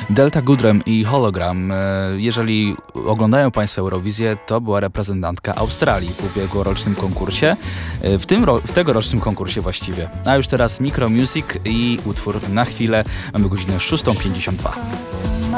Delta Goodrem i Hologram. Jeżeli oglądają Państwo Eurowizję, to była reprezentantka Australii w ubiegłorocznym konkursie, w tegorocznym konkursie właściwie. A już teraz Micro Music i utwór Na chwilę. Mamy godzinę 6:52.